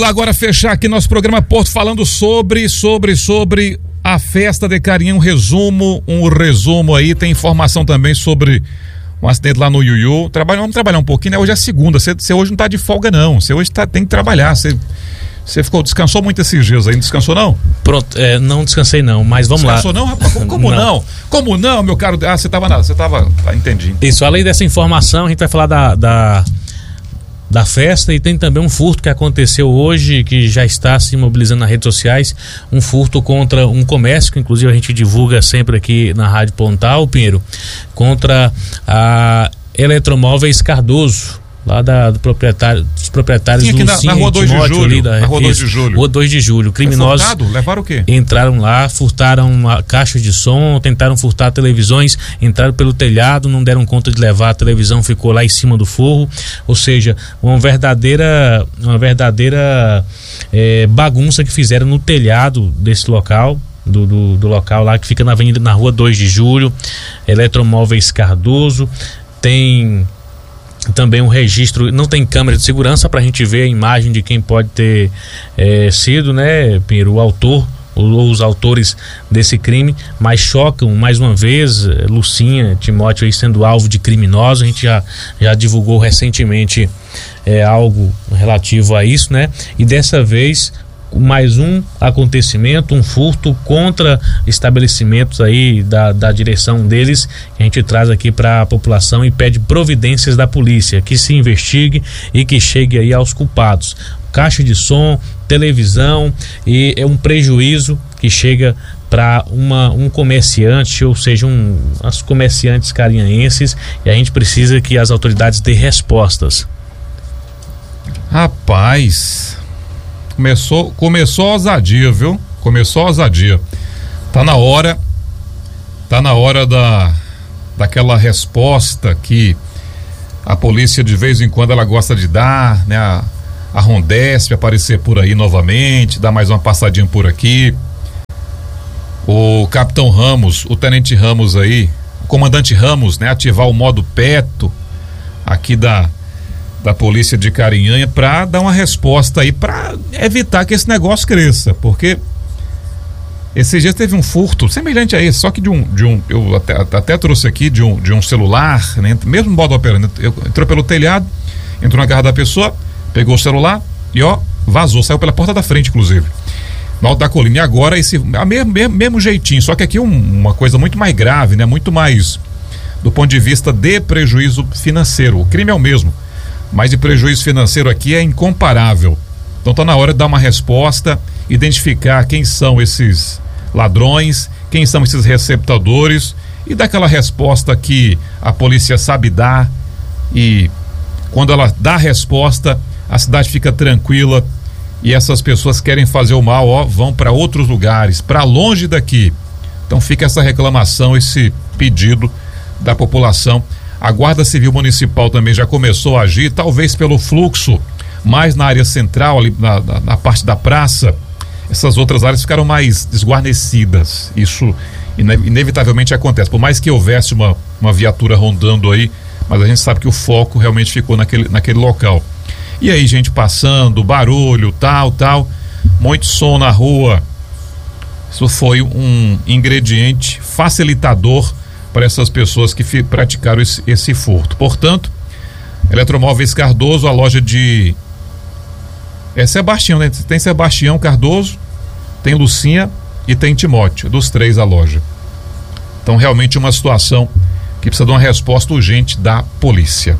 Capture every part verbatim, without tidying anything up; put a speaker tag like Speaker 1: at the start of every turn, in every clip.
Speaker 1: Agora fechar aqui nosso programa Porto falando sobre, sobre, sobre a festa de Carinha, um resumo, um resumo aí, tem informação também sobre um acidente lá no Iuiú. Trabalha, vamos trabalhar um pouquinho, né? Hoje é segunda, você, você hoje não tá de folga não, você hoje tá, tem que trabalhar, você, você ficou, descansou muito esses dias aí, não descansou não?
Speaker 2: Pronto, é, não descansei não, mas vamos
Speaker 1: descansou
Speaker 2: lá.
Speaker 1: Descansou não, rapaz? Como não. não? Como não, meu caro? Ah, você tava nada, você tava, tá, entendi.
Speaker 2: Isso, além dessa informação, a gente vai falar da... da... da festa, e tem também um furto que aconteceu hoje, que já está se mobilizando nas redes sociais, um furto contra um comércio, que inclusive a gente divulga sempre aqui na Rádio Pontal, Pinheiro, contra a Eletromóveis Cardoso, lá da, do proprietário, dos proprietários
Speaker 1: Sim, aqui
Speaker 2: Lucinha,
Speaker 1: na, na Rua dois de Julho,
Speaker 2: ali da,
Speaker 1: na Rua dois de
Speaker 2: isso,
Speaker 1: Julho.
Speaker 2: Rua dois de Julho. Criminosos
Speaker 1: é levaram o quê?
Speaker 2: Entraram lá, furtaram uma caixa de som, tentaram furtar televisões, entraram pelo telhado, não deram conta de levar, a televisão ficou lá em cima do forro, ou seja, uma verdadeira uma verdadeira é, bagunça que fizeram no telhado desse local. Do, do, do local lá que fica na avenida, na Rua dois de Julho, Eletromóveis Cardoso. Tem também um registro, não tem câmera de segurança pra gente ver a imagem de quem pode ter é, sido, né, Pinheiro, o autor ou os autores desse crime, mas chocam mais uma vez Lucinha, Timóteo aí sendo alvo de criminosos. A gente já, já divulgou recentemente é, algo relativo a isso, né, e dessa vez mais um acontecimento, um furto contra estabelecimentos aí da, da direção deles, que a gente traz aqui para a população e pede providências da polícia, que se investigue e que chegue aí aos culpados. Caixa de som, televisão, e é um prejuízo que chega para uma um comerciante, ou seja, um, as comerciantes carinhaenses, e a gente precisa que as autoridades dêem respostas.
Speaker 1: Rapaz, Começou, começou a ousadia, viu? Começou a ousadia. Tá na hora, tá na hora da, daquela resposta que a polícia de vez em quando ela gosta de dar, né? A, a Rondesp aparecer por aí novamente, dar mais uma passadinha por aqui. O Capitão Ramos, o Tenente Ramos aí, o Comandante Ramos, né? Ativar o modo Peto aqui da da polícia de Carinhanha para dar uma resposta aí, para evitar que esse negócio cresça, porque esses dias teve um furto semelhante a esse, só que de um, de um eu até, até trouxe aqui de um, de um celular, né? Mesmo modo operando, entrou pelo telhado, entrou na casa da pessoa, pegou o celular e ó, vazou, saiu pela porta da frente, inclusive, no alto da colina. E agora esse, a mesmo, mesmo, mesmo jeitinho, só que aqui um, uma coisa muito mais grave, né? Muito mais do ponto de vista de prejuízo financeiro. O crime é o mesmo, mas de prejuízo financeiro aqui é incomparável. Então tá na hora de dar uma resposta, identificar quem são esses ladrões, quem são esses receptadores, e dar aquela resposta que a polícia sabe dar, e quando ela dá a resposta, a cidade fica tranquila, e essas pessoas que querem fazer o mal, ó, vão para outros lugares, para longe daqui. Então fica essa reclamação, esse pedido da população. A Guarda Civil Municipal também já começou a agir, talvez pelo fluxo mais na área central, ali na, na, na parte da praça. Essas outras áreas ficaram mais desguarnecidas. Isso ine, inevitavelmente acontece. Por mais que houvesse uma, uma viatura rondando aí, mas a gente sabe que o foco realmente ficou naquele, naquele local. E aí, gente passando, barulho, tal, tal, muito som na rua. Isso foi um ingrediente facilitador para essas pessoas que fi, praticaram esse, esse furto. Portanto, Eletromóveis Cardoso, a loja de é Sebastião, né? Tem Sebastião Cardoso, tem Lucinha e tem Timóteo, dos três a loja. Então realmente uma situação que precisa de uma resposta urgente da polícia.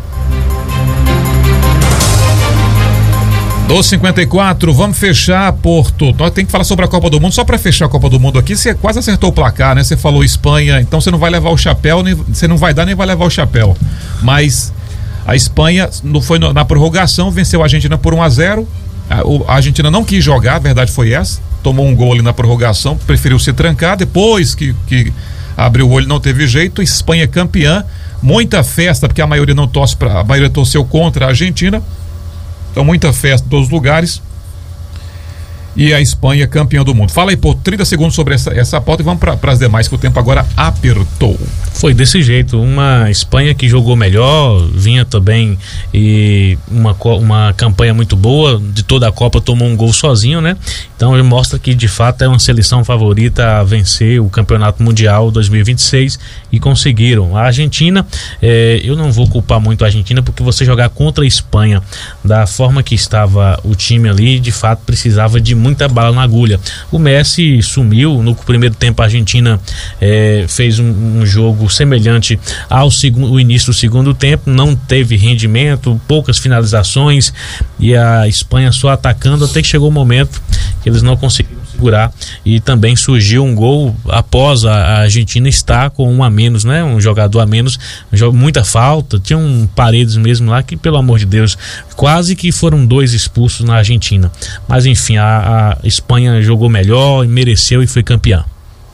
Speaker 1: doze e cinquenta e quatro, vamos fechar, Porto. Nós temos que falar sobre a Copa do Mundo. Só para fechar a Copa do Mundo aqui, você quase acertou o placar, né? Você falou Espanha, então você não vai levar o chapéu, nem, você não vai dar nem vai levar o chapéu. Mas a Espanha no, foi no, na prorrogação, venceu a Argentina por um a zero. A, o, a Argentina não quis jogar, a verdade foi essa. Tomou um gol ali na prorrogação, preferiu se trancar. Depois que, que abriu o olho, não teve jeito. Espanha campeã, muita festa, porque a maioria não torce pra, a maioria torceu contra a Argentina. Então muita festa em todos os lugares. e a Espanha campeã do mundo. Fala aí por trinta segundos sobre essa, essa pauta e vamos para as demais, que o tempo agora apertou.
Speaker 2: Foi desse jeito, uma Espanha que jogou melhor, vinha também e uma, uma campanha muito boa, de toda a Copa tomou um gol sozinho, né? Então ele mostra que de fato é uma seleção favorita a vencer o Campeonato Mundial dois mil e vinte e seis e conseguiram. A Argentina, eh, eu não vou culpar muito a Argentina, porque você jogar contra a Espanha da forma que estava o time ali, de fato precisava de muita bala na agulha. O Messi sumiu, no primeiro tempo a Argentina eh, fez um, um jogo semelhante ao segundo, o início do segundo tempo, não teve rendimento, poucas finalizações e a Espanha só atacando, até que chegou o momento que eles não conseguiram segurar e também surgiu um gol após a, a Argentina estar com um a menos, né? Um jogador a menos, muita falta, tinha um Paredes mesmo lá que, pelo amor de Deus, quase que foram dois expulsos na Argentina, mas enfim, a, a Espanha jogou melhor, mereceu e foi campeã.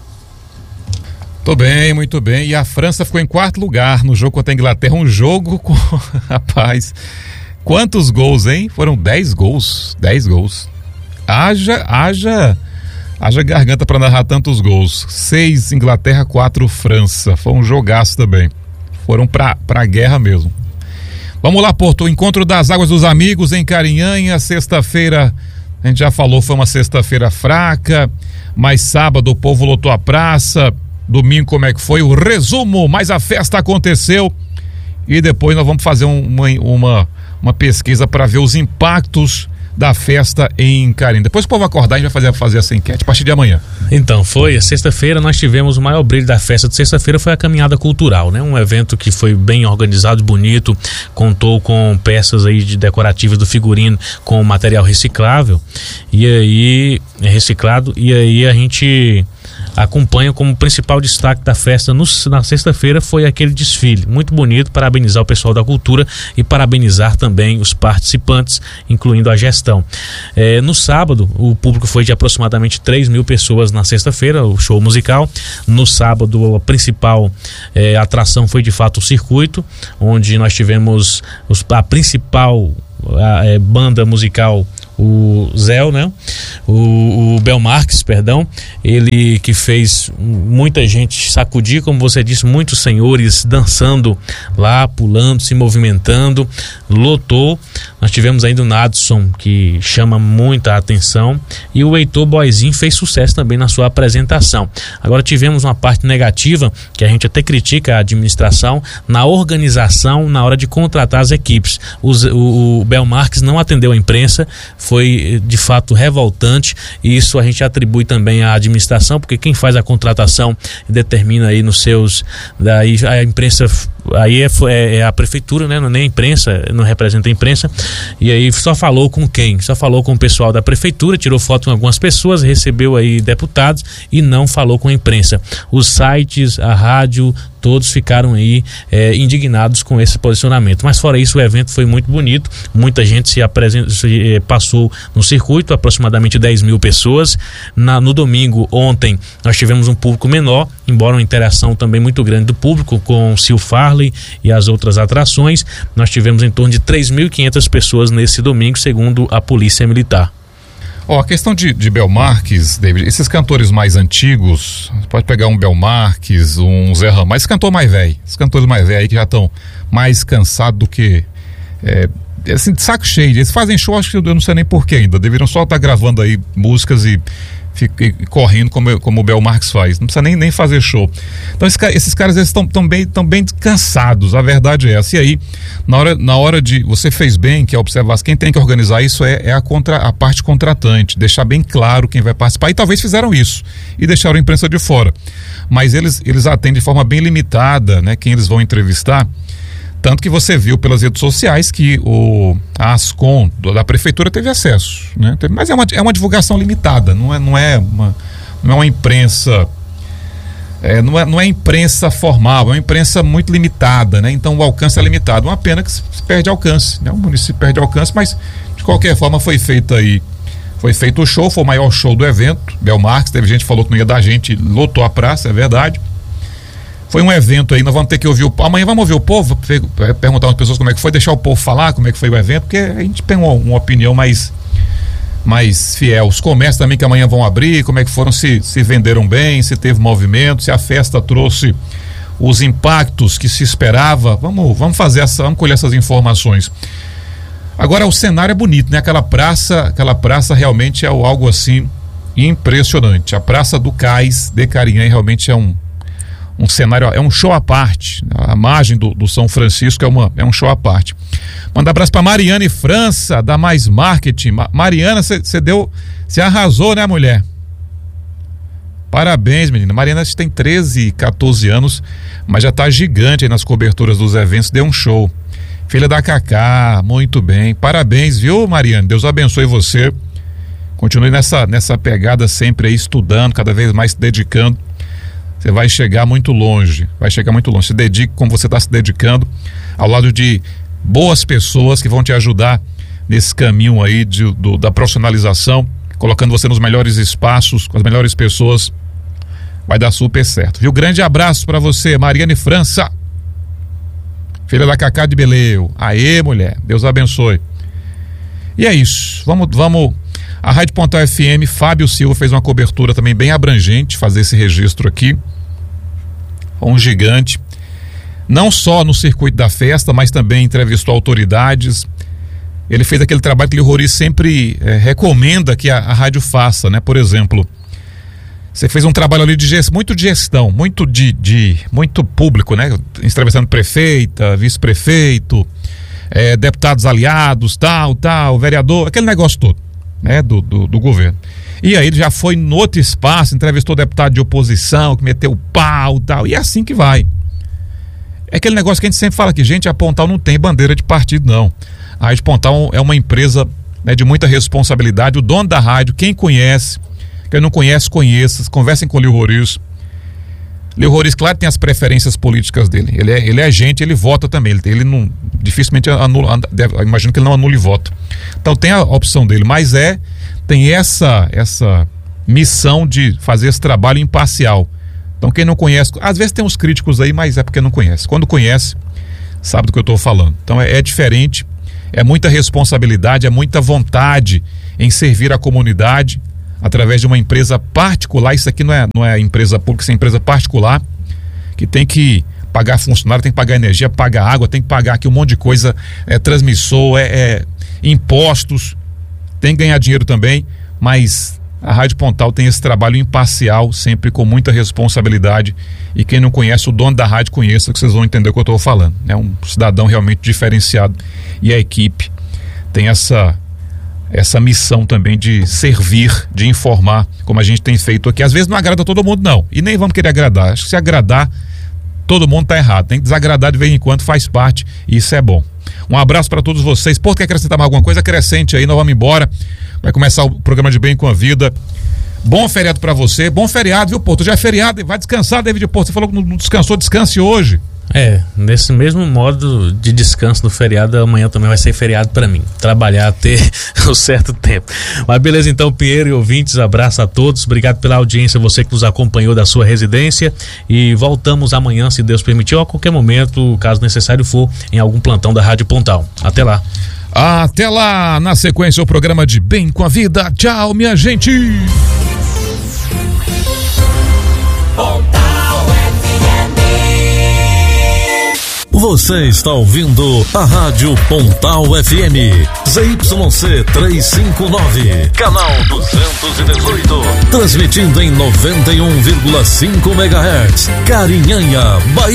Speaker 1: Tô bem, muito bem. E a França ficou em quarto lugar no jogo contra a Inglaterra. Um jogo com... Rapaz, quantos gols, hein? Foram dez gols. dez gols. Haja, haja, haja garganta para narrar tantos gols. Seis Inglaterra, quatro França. Foi um jogaço também. Foram pra, pra guerra mesmo. Vamos lá, Porto. O encontro das Águas dos Amigos em Carinhanha. Sexta-feira, a gente já falou, foi uma sexta-feira fraca. Mas sábado o povo lotou a praça. Domingo como é que foi, o resumo, mas a festa aconteceu e depois nós vamos fazer uma, uma, uma pesquisa para ver os impactos da festa em Carinhanha. Depois que o povo acordar, a gente vai fazer, fazer essa enquete a partir de amanhã.
Speaker 2: Então, foi, sexta-feira nós tivemos o maior brilho da festa de sexta-feira, foi a caminhada cultural, né? Um evento que foi bem organizado, bonito, contou com peças aí de decorativas do figurino com material reciclável e aí, reciclado, e aí a gente acompanha como principal destaque da festa no, na sexta-feira foi aquele desfile, muito bonito, parabenizar o pessoal da cultura e parabenizar também os participantes, incluindo a gestão. É, no sábado, o público foi de aproximadamente três mil pessoas na sexta-feira, o show musical. No sábado, a principal é, atração foi de fato o circuito, onde nós tivemos os, a principal a, é, banda musical, o Zé, né? O, o Bel Marques, perdão, ele que fez muita gente sacudir, como você disse, muitos senhores dançando lá, pulando, se movimentando, lotou. Nós tivemos ainda o Nadson, que chama muita atenção, e o Heitor Boizinho fez sucesso também na sua apresentação. Agora tivemos uma parte negativa, que a gente até critica a administração, na organização, na hora de contratar as equipes. Os, o, o Bel Marques não atendeu a imprensa, foi de fato revoltante, e isso a gente atribui também à administração, porque quem faz a contratação determina aí nos seus, daí a imprensa, aí é, é, é a prefeitura, né? Não é nem a imprensa, não representa a imprensa, e aí só falou com quem? Só falou com o pessoal da prefeitura, tirou foto com algumas pessoas, recebeu aí deputados e não falou com a imprensa. Os sites, a rádio, todos ficaram aí é, indignados com esse posicionamento. Mas fora isso, o evento foi muito bonito, muita gente se, apresent... se eh, passou no circuito, aproximadamente dez mil pessoas. Na, no domingo, ontem, nós tivemos um público menor, embora uma interação também muito grande do público com o Sil Farley e as outras atrações. Nós tivemos em torno de três mil e quinhentas pessoas nesse domingo, segundo a Polícia Militar.
Speaker 1: Ó, oh, a questão de, de Bel Marques, David, esses cantores mais antigos, pode pegar um Bel Marques, um Zé Ramalho, esse cantor mais velho, esses cantores mais velhos aí que já estão mais cansados do que, é, assim, de saco cheio, eles fazem show, acho que eu não sei nem porquê ainda, deveriam só estar gravando aí músicas e, fica, e correndo como, como o Bel Marques faz, não precisa nem, nem fazer show. Então esses, esses caras estão tão bem, tão bem cansados, a verdade é essa. E aí, na hora, na hora de, você fez bem, que é observar, quem tem que organizar isso é, é a, contra, a parte contratante, deixar bem claro quem vai participar, e talvez fizeram isso, e deixaram a imprensa de fora, mas eles, eles atendem de forma bem limitada, né, quem eles vão entrevistar. Tanto que você viu pelas redes sociais que o, a Ascom da prefeitura teve acesso, né? Mas é uma, é uma divulgação limitada, não é, não é, uma, não é uma imprensa, é, não, é, não é imprensa formal, é uma imprensa muito limitada, né? Então o alcance é limitado. Uma pena que se perde alcance, né? O município perde alcance, mas de qualquer forma foi feito aí, foi feito o show, foi o maior show do evento. Bel Marques, teve gente que falou que não ia dar gente, lotou a praça, é verdade. Foi um evento aí, nós vamos ter que ouvir o amanhã vamos ouvir o povo, perguntar às pessoas como é que foi, deixar o povo falar como é que foi o evento, porque a gente tem uma, uma opinião mais mais fiel. Os comércios também que amanhã vão abrir, como é que foram, se, se venderam bem, se teve movimento, se a festa trouxe os impactos que se esperava. Vamos, vamos fazer essa, vamos colher essas informações. Agora o cenário é bonito, né? Aquela praça, aquela praça realmente é algo assim impressionante. A Praça do Cais de Carinhã realmente é um um cenário, é um show à parte. A margem do, do São Francisco é, uma, é um show à parte. Manda abraço pra Mariane França, da Mais Marketing. Ma- Mariana, você deu, você arrasou, né, mulher? Parabéns, menina. Mariana tem treze, quatorze anos, mas já tá gigante aí nas coberturas dos eventos, deu um show. Filha da Cacá, muito bem. Parabéns, viu, Mariana? Deus abençoe você. Continue nessa, nessa pegada sempre aí, estudando, cada vez mais se dedicando. Você vai chegar muito longe, vai chegar muito longe. Se dedique como você está se dedicando, ao lado de boas pessoas que vão te ajudar nesse caminho aí de, do, da profissionalização, colocando você nos melhores espaços, com as melhores pessoas. Vai dar super certo, viu? Grande abraço para você, Mariane França, filha da Cacá de Beleu. Aê, mulher, Deus abençoe. E é isso, vamos, vamos. A Rádio Pontal F M, Fábio Silva fez uma cobertura também bem abrangente, fazer esse registro aqui. Um gigante, não só no circuito da festa, mas também entrevistou autoridades. Ele fez aquele trabalho que o Rori sempre é, recomenda que a, a rádio faça, né? Por exemplo, você fez um trabalho ali de gestão, muito de gestão, muito de, de muito público, né? Entrevistando prefeita, vice-prefeito, é, deputados aliados, tal, tal, vereador, aquele negócio todo, né? Do, do, do governo. E aí ele já foi no outro espaço, entrevistou deputado de oposição, que meteu o pau, tal, e é assim que vai. É aquele negócio que a gente sempre fala aqui, gente, a Pontal não tem bandeira de partido, não. A Rádio Pontal é uma empresa, né, de muita responsabilidade. O dono da rádio, quem conhece, quem não conhece, conheça, conversem com o Lio Roriz. Lio Roriz, claro, tem as preferências políticas dele. Ele é, ele é gente, ele vota também. Ele, ele não, dificilmente anula, deve, imagino que ele não anula e vota. Então tem a opção dele, mas é, tem essa, essa missão de fazer esse trabalho imparcial. Então quem não conhece, às vezes tem uns críticos aí, mas é porque não conhece. Quando conhece, sabe do que eu estou falando. Então é, é diferente, é muita responsabilidade, é muita vontade em servir a comunidade através de uma empresa particular. Isso aqui não é, não é empresa pública, isso é empresa particular, que tem que pagar funcionário, tem que pagar energia, pagar água, tem que pagar aqui um monte de coisa, é, transmissor, é, é impostos, tem que ganhar dinheiro também, mas a Rádio Pontal tem esse trabalho imparcial, sempre com muita responsabilidade, e quem não conhece, o dono da rádio conheça, que vocês vão entender o que eu estou falando. É um cidadão realmente diferenciado, e a equipe tem essa essa missão também de servir, de informar, como a gente tem feito aqui. Às vezes não agrada todo mundo, não, e nem vamos querer agradar. Acho que se agradar, todo mundo está errado. Tem que desagradar de vez em quando, faz parte, e isso é bom. Um abraço para todos vocês. Pô, quer acrescentar mais alguma coisa? Acrescente aí, nós vamos embora. Vai começar o programa de Bem com a Vida. Bom feriado para você, bom feriado, viu, Porto? Já é feriado, vai descansar, David Porto. Você falou que não descansou, descanse hoje.
Speaker 2: É, nesse mesmo modo de descanso do feriado, amanhã também vai ser feriado para mim, trabalhar até um certo tempo. Mas beleza, então, Pinheiro e ouvintes, abraço a todos, obrigado pela audiência, você que nos acompanhou da sua residência, e voltamos amanhã, se Deus permitir, ou a qualquer momento, caso necessário for, em algum plantão da Rádio Pontal. Até lá.
Speaker 1: Até lá, na sequência o programa de Bem com a Vida. Tchau, minha gente.
Speaker 3: Você está ouvindo a Rádio Pontal F M, Z Y C trezentos e cinquenta e nove, canal duzentos e dezoito, transmitindo em noventa e um vírgula cinco megahertz, Carinhanha, Bahia.